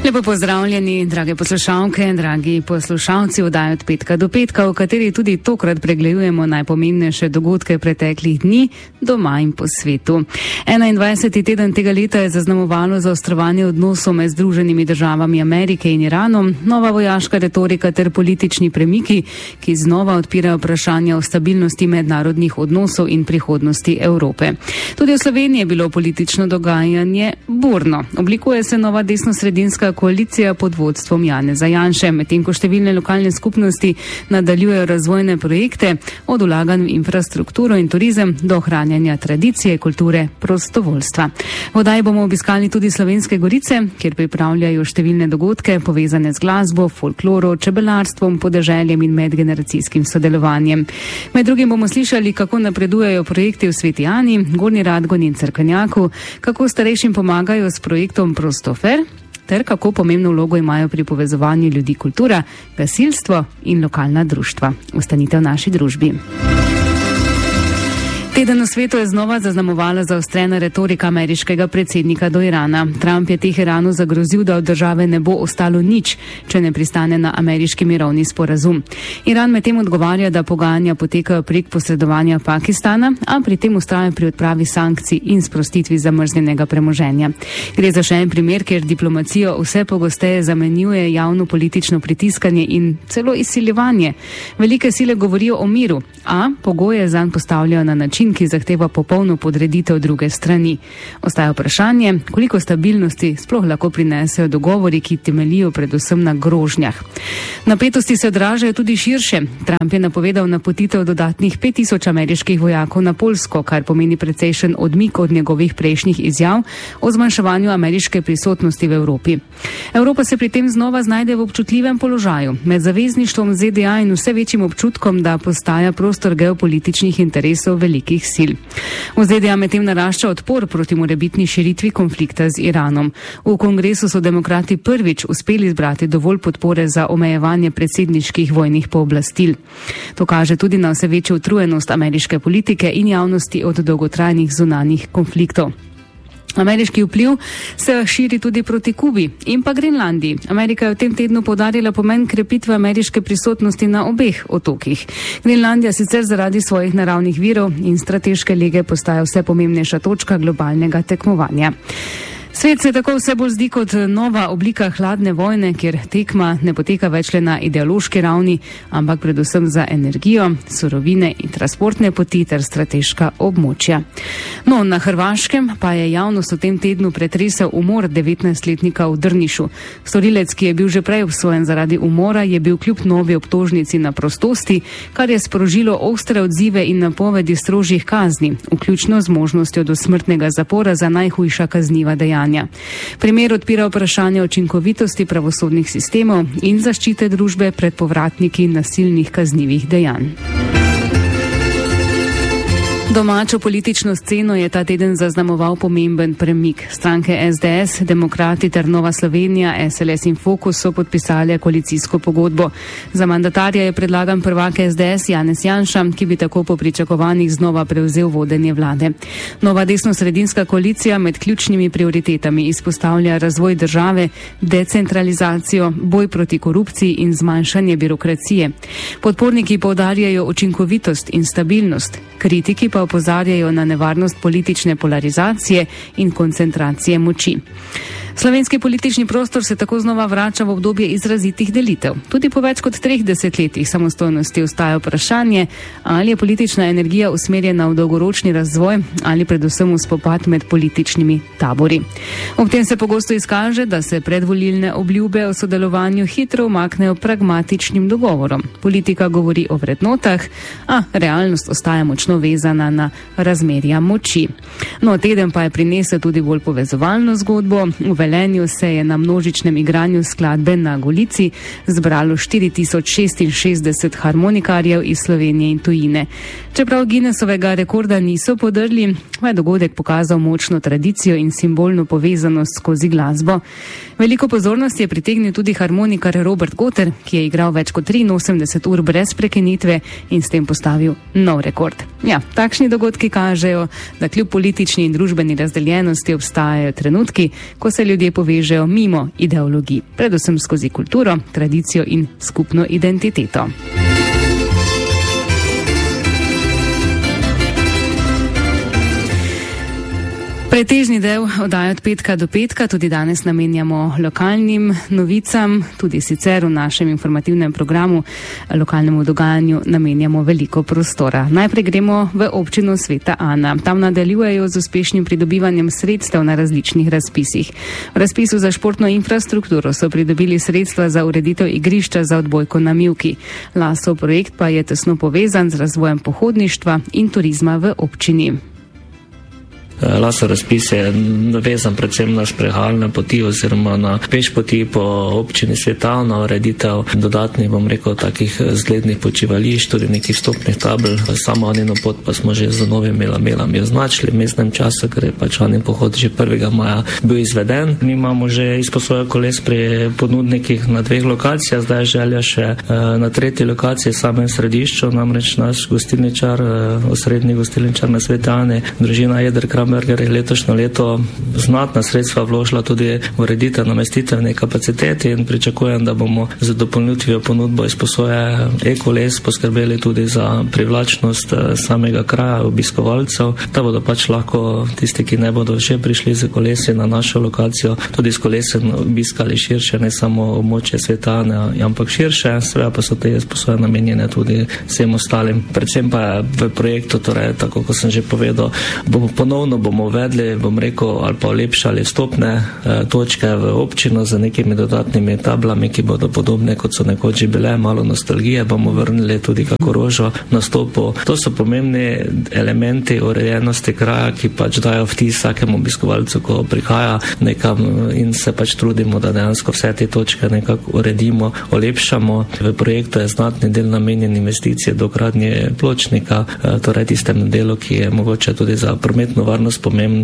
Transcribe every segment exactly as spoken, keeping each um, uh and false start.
Lepo pozdravljeni, drage poslušalke, dragi poslušalci oddaje Od petka do petka, v kateri tudi tokrat pregledujemo najpomembnejše dogodke preteklih dni doma in po svetu. enaindvajseti teden tega leta je zaznamovalo zaostrovanje odnosov med Združenimi državami Amerike in Iranom, nova vojaška retorika ter politični premiki, ki znova odpirajo vprašanja o stabilnosti mednarodnih odnosov in prihodnosti Evrope. Tudi v Sloveniji je bilo politično dogajanje burno. Oblikuje se nova desnosredinska koalicija pod vodstvom Janeza Janše, medtem ko številne lokalne skupnosti nadaljujejo razvojne projekte, od vlaganj v infrastrukturo in turizem do ohranjanja tradicije, kulture, prostovoljstva. V oddaji bomo obiskali tudi Slovenske Gorice, kjer pripravljajo številne dogodke povezane z glasbo, folkloro, čebelarstvom, podeželjem in medgeneracijskim sodelovanjem. Med drugim bomo slišali, kako napredujejo projekti v Sveti Ani, Gornji Radgoni in Cerkvenjaku, kako starejšim pomagajo s projektom Prostofer, ter kako pomembno vlogo imajo pri povezovanju ljudi kultura, gasilstvo in lokalna društva. Ostanite v naši družbi. Teden v svetu je znova zaznamovala zaostrena retorika ameriškega predsednika do Irana. Trump je Teheranu zagrozil, da od države ne bo ostalo nič, če ne pristane na ameriški mirovni sporazum. Iran medtem odgovarja, da pogajanja potekajo prek posredovanja Pakistana, a pri tem vztraja pri odpravi sankcij in sprostitvi zamrznjenega premoženja. Gre za še en primer, kjer diplomacijo vse pogosteje zamenjuje javno politično pritiskanje in celo izsiljevanje. Velike sile govorijo o miru, a pogoje zanj postavljajo na način, ki zahteva popolno podreditev druge strani. Ostaja vprašanje, koliko stabilnosti sploh lahko prinesejo dogovori, ki temeljijo predvsem na grožnjah. Napetosti se odražajo tudi širše. Trump je napovedal napotitev dodatnih pet tisoč ameriških vojakov na Poljsko, kar pomeni precejšen odmik od njegovih prejšnjih izjav o zmanjševanju ameriške prisotnosti v Evropi. Evropa se pri tem znova znajde v občutljivem položaju med zavezništvom Z D A in vse večjim občutkom, da postaja prostor geopolitičnih interesov velikih sil. V Z D A medtem narašča odpor proti morebitni širitvi konflikta z Iranom. V kongresu so demokrati prvič uspeli zbrati dovolj podpore za omejevanje predsedniških vojnih pooblastil. To kaže tudi na vse večjo utrujenost ameriške politike in javnosti od dolgotrajnih zunanjih konfliktov. Ameriški vpliv se širi tudi proti Kubi in pa Grenlandiji. Amerika je v tem tednu poudarila pomen krepitve ameriške prisotnosti na obeh otokih. Grenlandija sicer zaradi svojih naravnih virov in strateške lege postaja vse pomembnejša točka globalnega tekmovanja. Svet se tako vse bolj zdi kot nova oblika hladne vojne, kjer tekma ne poteka več le na ideološki ravni, ampak predvsem za energijo, surovine in transportne poti ter strateška območja. No, na Hrvaškem pa je javnost v tem tednu pretresel umor devetnajstletnika v Drnišu. Storilec, ki je bil že prej obsojen zaradi umora, je bil kljub novi obtožnici na prostosti, kar je sprožilo ostre odzive in napovedi strožjih kazni, vključno z možnostjo dosmrtnega zapora za najhujša kazniva dejanja. Primer odpira vprašanje učinkovitosti pravosodnih sistemov in zaščite družbe pred povratniki nasilnih kaznivih dejanj. Domačo politično sceno je ta teden zaznamoval pomemben premik. Stranke S D S, Demokrati ter Nova Slovenija, S L S in Fokus so podpisali koalicijsko pogodbo. Za mandatarja je predlagan prvak S D S Janez Janša, ki bi tako po pričakovanjih znova prevzel vodenje vlade. Nova desnosredinska koalicija med ključnimi prioritetami izpostavlja razvoj države, decentralizacijo, boj proti korupciji in zmanjšanje birokracije. Podporniki poudarjajo učinkovitost in stabilnost, kritiki pa opozarjajo na nevarnost politične polarizacije in koncentracije moči. Slovenski politični prostor se tako znova vrača v obdobje izrazitih delitev. Tudi po več kot treh desetletjih samostojnosti ostaja vprašanje, ali je politična energija usmerjena v dolgoročni razvoj ali predvsem v spopad med političnimi tabori. Ob tem se pogosto izkaže, da se predvolilne obljube o sodelovanju hitro umaknejo pragmatičnim dogovorom. Politika govori o vrednotah, a realnost ostaja močno vezana na razmerja moči. No, teden pa je prinesel tudi bolj povezovalno zgodbo. V Velenju se je na množičnem igranju skladbe na Golici zbralo štiri tisoč šestinšestdeset harmonikarjev iz Slovenije in tujine. Čeprav Guinnessovega rekorda niso podrli, je dogodek pokazal močno tradicijo in simbolno povezanost skozi glasbo. Veliko pozornosti je pritegnil tudi harmonikar Robert Goter, ki je igral več kot triinosemdeset ur brez prekinitve in s tem postavil nov rekord. Ja, takšni dogodki kažejo, da kljub politični in družbeni razdeljenosti obstajajo trenutki, ko se ljudje ljudje povežejo mimo ideologij, predvsem skozi kulturo, tradicijo in skupno identiteto. Pretežni del oddaje od petka do petka tudi danes namenjamo lokalnim novicam, tudi sicer v našem informativnem programu lokalnemu dogajanju namenjamo veliko prostora. Najprej gremo v občino Sveta Ana. Tam nadaljujejo z uspešnim pridobivanjem sredstev na različnih razpisih. V razpisu za športno infrastrukturo so pridobili sredstva za ureditev igrišča za odbojko na Mivki. Lasov projekt pa je tesno povezan z razvojem pohodništva in turizma v občini. Lasov razpis je navezan predvsem na sprehajalne poti oziroma na pešpoti po občini Sveta Ana, ureditev dodatnih, bom rekel, takih zglednih počivališč, tudi nekih stopnih tabel. Samo Anino pot pa smo že z novimi lamelami označili v mestnem času, ker je pač Anin pohod že prvega maja bil izveden. Mi imamo že izposojo koles pri ponudnikih na dveh lokacijah, zdaj je želja še na tretji lokaciji, samem središču, namreč naš gostilničar, osrednji gostilničar na Sveti Ani, družina Eder Kramberger, je letošnjo leto znatna sredstva vložila tudi v ureditev namestitvene kapacitete in pričakujem, da bomo z dopolnitvijo ponudbo izposoje e-koles poskrbeli tudi za privlačnost samega kraja obiskovalcev, da bodo pač lahko tisti, ki ne bodo še prišli z kolesi na našo lokacijo, tudi s kolesem obiskali širše, ne samo območje Sveta Ane, ampak širše. Seveda pa so te izposoje namenjene tudi vsem ostalim. Predvsem pa v projektu, torej tako kot sem že povedal, bomo ponovno bomo uvedli, bom rekel, ali pa olepšali vstopne eh, točke v občino z nekimi dodatnimi tablami, ki bodo podobne, kot so nekoč že bile, malo nostalgije bomo vrnili, tudi kako rožo na stopu. To so pomembni elementi urejenosti kraja, ki pač dajo vtis vsakemu obiskovalcu, ko prihaja nekam, in se pač trudimo, da dejansko vse te točke nekako uredimo, olepšamo. V projektu je znatni del namenjen investicije do gradnje pločnika, eh, torej tistemu delu, ki je mogoče tudi za prometno varnost pomemben.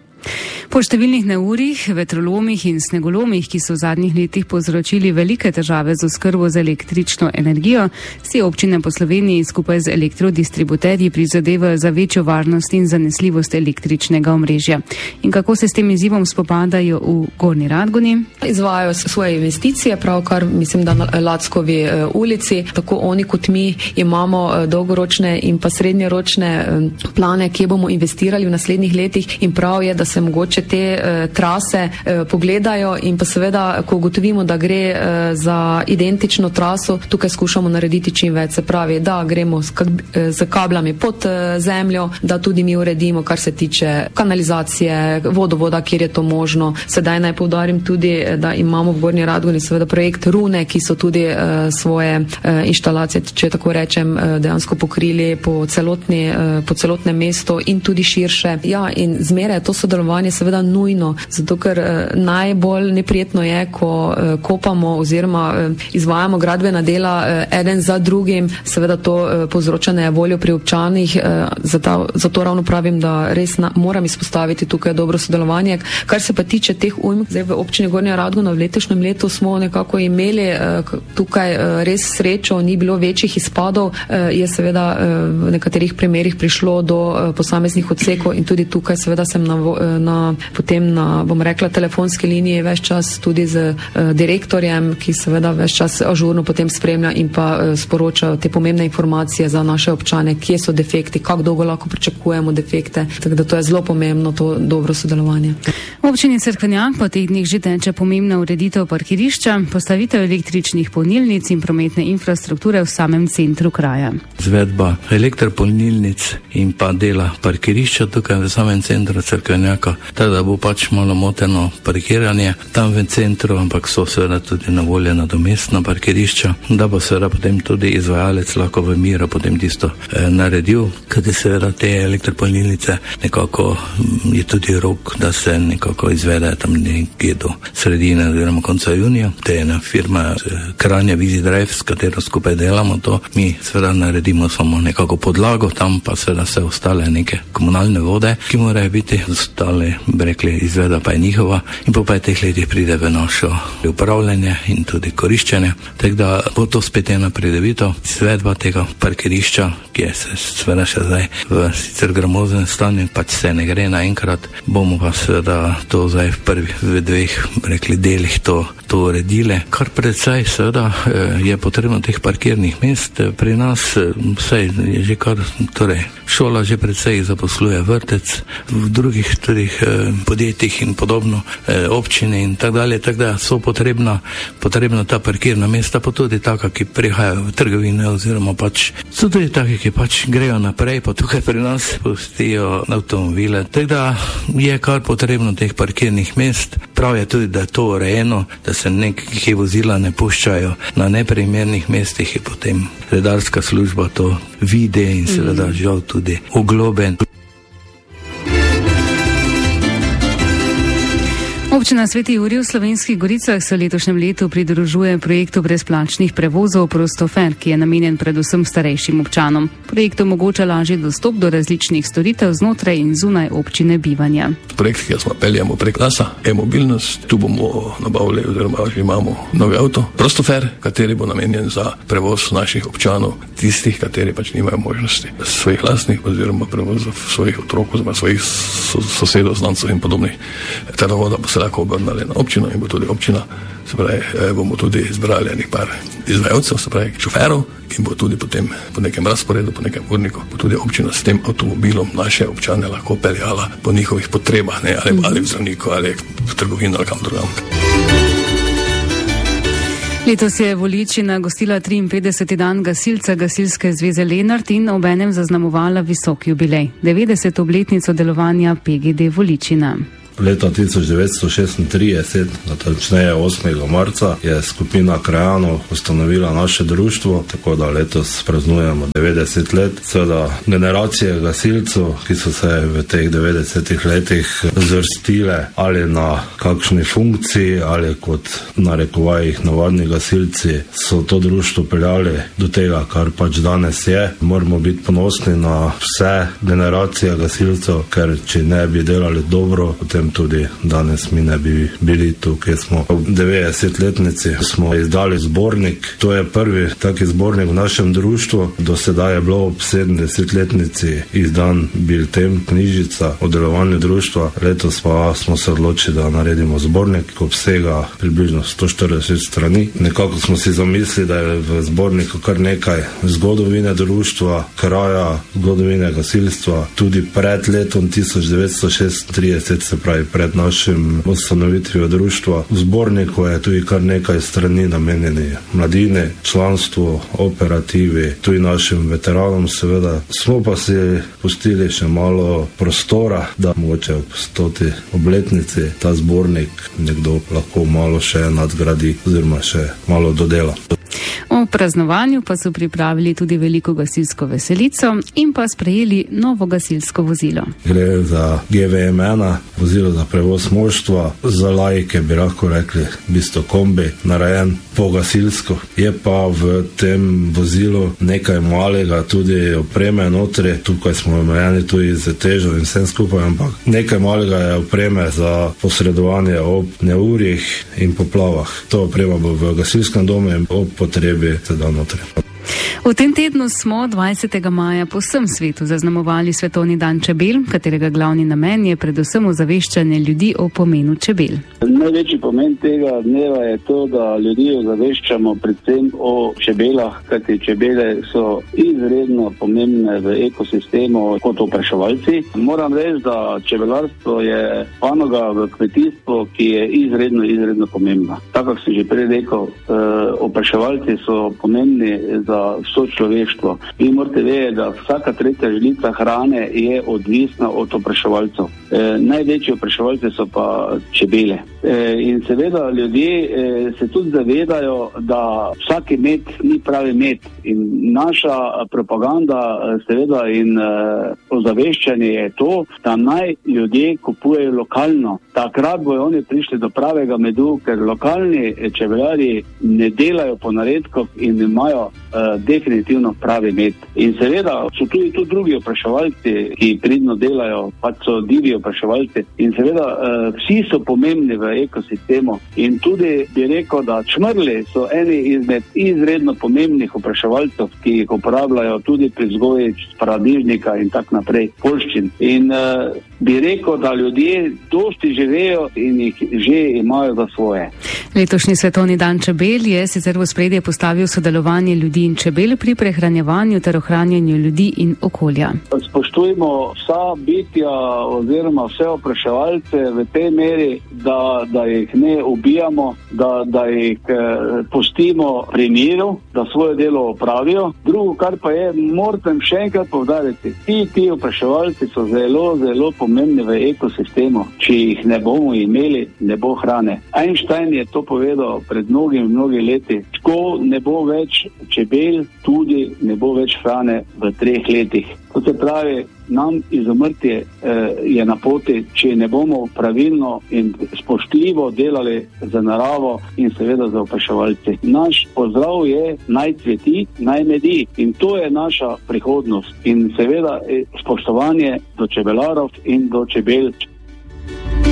Po številnih neurjih, vetrolomih in snegolomih, ki so v zadnjih letih povzročili velike težave z oskrbo z električno energijo, si občine po Sloveniji skupaj z elektrodistributerji prizadevajo za večjo varnost in zanesljivost električnega omrežja. In kako se s tem izzivom spopadajo v Gornji Radgoni? Izvajajo svoje investicije, pravkar mislim, da na Lackovi ulici. Tako oni kot mi imamo dolgoročne in pa srednjeročne plane, kje bomo investirali v naslednjih letih, in prav je, da se mogoče te uh, trase uh, pogledajo, in pa seveda, ko ugotovimo, da gre uh, za identično traso, tukaj skušamo narediti čim več. Se pravi, da gremo z, kab z kablami pod uh, zemljo, da tudi mi uredimo, kar se tiče kanalizacije, vodovoda, kjer je to možno. Sedaj naj poudarim tudi, da imamo v Gornji Radgoni seveda projekt Rune, ki so tudi uh, svoje uh, inštalacije, če tako rečem, uh, dejansko pokrili po, celotni, uh, po celotnem mestu in tudi širše. Ja, in zmeraj to sodelovanje seveda nujno, zato ker eh, najbolj neprijetno je, ko eh, kopamo oziroma eh, izvajamo gradbena dela eh, eden za drugim, seveda to eh, povzroča nevoljo pri občanih, eh, zato, zato ravno pravim, da res na, moram izpostaviti tukaj dobro sodelovanje. Kar se pa tiče teh ujm, zdaj v občini Gornja Radgona v letošnjem letu smo nekako imeli eh, tukaj eh, res srečo, ni bilo večjih izpadov, eh, je seveda eh, v nekaterih primerih prišlo do eh, posameznih odsekov, in tudi tukaj seveda sem na, na potem na, bom rekla, telefonski liniji več čas tudi z uh, direktorjem, ki seveda več čas ažurno potem spremlja in pa uh, sporoča te pomembne informacije za naše občane, kje so defekti, kako dolgo lahko pričakujemo defekte. Tako da to je zelo pomembno, to dobro sodelovanje. V občini Cerkvenjak po teh dneh že teče pomembna ureditev parkirišča, postavitev električnih polnilnic in prometne infrastrukture v samem centru kraja. Izvedba elektropolnilnic in pa dela parkirišča tukaj v samem centru Cerkvenjaka, tako da bo pač malo moteno parkiranje tam v centru, ampak so seveda tudi na voljo nadomestna parkirišča, da bo seveda potem tudi izvajalec lahko v miru potem tisto eh, naredil, kajti seveda te elektropolnilnice nekako je tudi rok, da se nekako izvede tam nekje do sredine oziroma konca junija. Te ena firma Kranja Vizi Drive, s katero skupaj delamo to, mi seveda naredimo samo nekako podlago, tam pa seveda vse ostale neke komunalne vode, ki morajo biti ostale bi rekli, izveda pa je njihova in po petih letih pride v našo upravljanje in tudi koriščenje. Tako da bo to spet ena pridobitev, izvedba tega parkirišča, ki je se seveda še zdaj v sicer gramoznem stanju, pač se ne gre naenkrat, bomo pa seveda to zdaj v prvih, v dveh, rekli, delih to, to uredile. Kar predvsej seveda je potrebno teh parkirnih mest pri nas, vsej je že kar, torej šola že predvsej zaposluje, vrtec, v drugih tudi eh, podjetjih in podobno, eh, občine in tako dalje, tako da so potrebna, potrebna ta parkirna mesta, pa tudi taka, ki prihajajo v trgovine oziroma pač so tudi taki, ki pač grejo naprej, pa tukaj pri nas pustijo avtomobile, tako da je kar potrebno teh parkirnih mest. Prav je tudi, da je to urejeno, da se nekih vozila ne puščajo na neprimernih mestih in potem redarska služba to vidi in seveda žal tudi ogloben. Občina Sveti Jurij v Slovenskih Goricah se v letošnjem letu pridružuje projektu brezplačnih prevozov Prostofer, ki je namenjen predvsem starejšim občanom. Projekt omogoča lažji dostop do različnih storitev znotraj in zunaj občine bivanja. Projekt, ki ga smo peljamo prek Lasa, e-mobilnost, tu bomo nabavili oziroma že imamo novi avto Prostofer, kateri bo namenjen za prevoz naših občanov, tistih, kateri pač nimajo možnosti svojih lastnih oziroma prevozov svojih otrok oziroma svojih sosedov, znancov in podobnih. Teda voda bo se lahko obrnali na občino in bo tudi občina, se pravi, bomo tudi izbrali enih par izvajalcev, se pravi, šoferov in bo tudi potem po nekem razporedu, po nekem urniku, bo tudi občina s tem avtomobilom naše občane lahko peljala po njihovih potrebah, ne, ali, ali v zdravniku, ali v trgovino, ali kam drugam. Letos je Voličina gostila triinpetdeseti dan gasilca Gasilske zveze Lenart in obenem zaznamovala visok jubilej, devetdeseto obletnico delovanja P G D Voličina. Leta tisoč devetsto šestintrideset, natančneje osmega marca, je skupina krajanov ustanovila naše društvo, tako da letos praznujemo devetdeset let. Seveda generacije gasilcev, ki so se v teh devetdesetih letih zvrstile ali na kakšni funkciji ali kot narekovajih navadni gasilci, so to društvo peljali do tega, kar pač danes je. Moramo biti ponosni na vse generacije gasilcev, ker če ne bi delali dobro, potem tudi danes mi ne bi bili tu, kjer smo. V devetdesetletnici smo izdali zbornik, to je prvi taki zbornik v našem društvu. Do sedaj je bilo ob sedemdesetletnici izdan bilten, knjižica o delovanju društva. Letos pa smo se odločili, da naredimo zbornik, ki obsega približno sto štirideset strani. Nekako smo si zamislili, da je v zborniku kar nekaj zgodovine društva, kraja, zgodovine gasilstva, tudi pred letom tisoč devetsto šestintrideset, se pravi pred našim ustanovitvijo društva. V zborniku je tudi kar nekaj strani namenjeni mladini, članstvu, operativi, tudi našim veteranom seveda. Smo pa si pustili še malo prostora, da mogoče ob stoti obletnici ta zbornik nekdo lahko malo še nadgradi oziroma še malo dodela. O praznovanju pa so pripravili tudi veliko gasilsko veselico in pa sprejeli novo gasilsko vozilo. Gre za G V M ena, vozilo za prevoz moštva, za laike bi lahko rekli, v bistvu kombi, narejen po gasilsko. Je pa v tem vozilu nekaj malega tudi opreme notri, tukaj smo omejeni tudi z težo in vsem skupaj, ampak nekaj malega je opreme za posredovanje ob neurjih in poplavah. To oprema bo v gasilskem domu in ob potrebi se da notri. V tem tednu smo dvajsetega maja po vsem svetu zaznamovali Svetovni dan čebel, katerega glavni namen je predvsem ozaveščanje ljudi o pomenu čebel. Največji pomen tega dneva je to, da ljudi ozaveščamo predvsem o čebelah, kajti čebele so izredno pomembne v ekosistemu kot opraševalci. Moram reči, da čebelarstvo je panoga v kmetijstvu, ki je izredno, izredno pomembna. Tako kot sem že prej rekel, opraševalci so pomembni za vso človeštvo. Vi morate vedeti, da vsaka tretja žlica hrane je odvisna od opraševalcev. E, največji opraševalci so pa čebele. E, in seveda ljudje e, se tudi zavedajo, da vsaki med ni pravi med. In naša propaganda seveda in e, ozaveščanje je to, da naj ljudje kupujejo lokalno. Takrat bojo oni prišli do pravega medu, ker lokalni čebelari ne delajo po naredkov in imajo e, uh, definitivno pravi med. In seveda so tudi, tudi drugi opraševalci, ki pridno delajo, pač so divji opraševalci. In seveda uh, vsi so pomembni v ekosistemu. In tudi bi rekel, da čmrli so eni izmed izredno pomembnih opraševalcev, ki jih uporabljajo tudi pri vzgoji paradižnika in tak naprej, poljščin. In uh, bi rekel, da ljudje dosti živejo in jih že imajo za svoje. Letošnji svetovni dan čebel je sicer v ospredje postavil sodelovanje ljudi in čebel pri prehranjevanju ter ohranjanju ljudi in okolja. Spoštujmo vsa bitja oziroma vse opraševalce v tej meri, da, da jih ne ubijamo, da, da jih eh, pustimo pri miru, da svoje delo opravijo. Drugo, kar pa je, moram še enkrat povdariti, ti, ti opraševalci so zelo, zelo pomembni v ekosistemu. Če jih ne bomo imeli, ne bo hrane. Einstein je to povedal pred mnogimi, mnogi leti. Ko ne bo več čebel, tudi ne bo več hrane v treh letih. To se pravi, nam izumrtje eh, je na poti, če ne bomo pravilno in spoštljivo delali za naravo in seveda za opraševalce. Naš pozdrav je naj cveti, naj medi in to je naša prihodnost. In seveda eh, spoštovanje do čebelarov in do čebel.